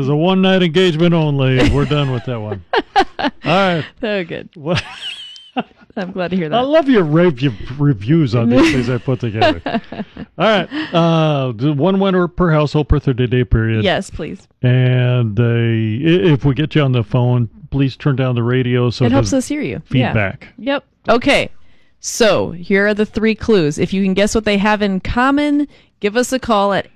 was a one-night engagement only. We're done with that one. All right. So good. What? I'm glad to hear that. I love your reviews on these things I put together. All right. One winner per household per 30-day period. Yes, please. And if we get you on the phone, please turn down the radio so it helps us hear you. Feedback. Yeah. Yep. Okay. So here are the 3 clues. If you can guess what they have in common, give us a call at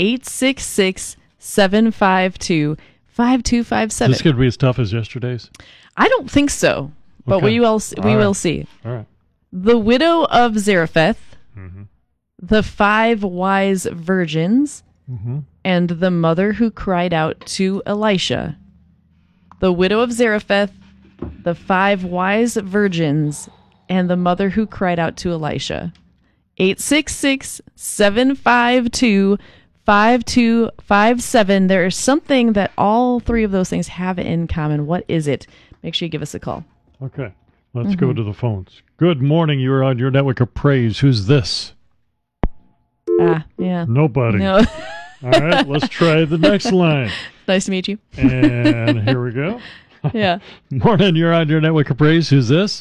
866-752-5257. Is this going to be as tough as yesterday's? I don't think so, but Okay. we will see. All right. The widow of Zarephath, the 5 wise virgins, and the mother who cried out to Elisha. The widow of Zarephath, the 5 wise virgins, and the mother who cried out to Elisha. 866-752-5257. There is something that all 3 of those things have in common. What is it? Make sure you give us a call. Okay. Let's go to the phones. Good morning. You're on your network of praise. Who's this? Yeah. Nobody. No. All right. Let's try the next line. Nice to meet you. And here we go. Yeah. Morning. You're on your network of praise. Who's this?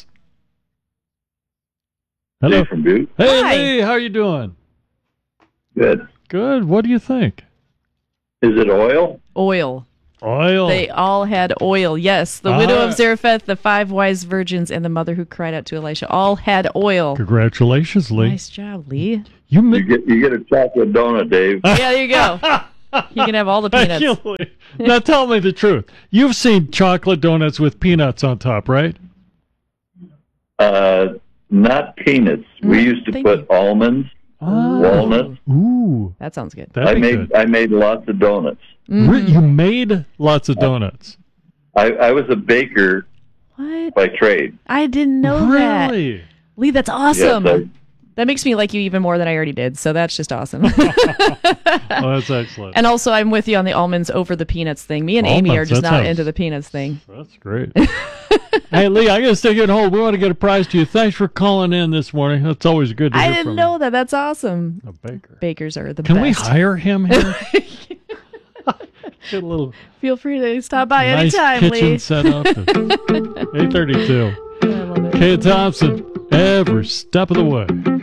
Hello. Lee from Butte. Hey, Hi. Lee. How you doing? Good. Good. What do you think? Is it oil? Oil. Oil. They all had oil. Yes. The widow of Zarephath, the 5 wise virgins, and the mother who cried out to Elisha all had oil. Congratulations, Lee. Nice job, Lee. You You get a chocolate donut, Dave. Yeah, there you go. You can have all the Thank peanuts. you, Lee. Now tell me the truth. You've seen chocolate donuts with peanuts on top, right? Not peanuts. We used to thank put you. almonds, walnuts. Ooh. That sounds good. That'd be good. I made lots of donuts. You made lots of donuts. I was a baker What? by trade. I didn't know that. Really? Lee, that's awesome. Yes, That makes me like you even more than I already did, so that's just awesome. Oh, that's excellent. And also, I'm with you on the almonds over the peanuts thing. Me and Amy are Almonds, just that not sounds- into the peanuts thing. That's great. Hey, Lee, I got to stay here and hold. We want to get a prize to you. Thanks for calling in this morning. That's always good to I hear didn't from know that. That's awesome. you. A baker. Bakers are the Can best. we hire him here? Get a little Feel free to stop by nice anytime, kitchen Lee. set up. 8:32. I love it. Kay Thompson, every step of the way.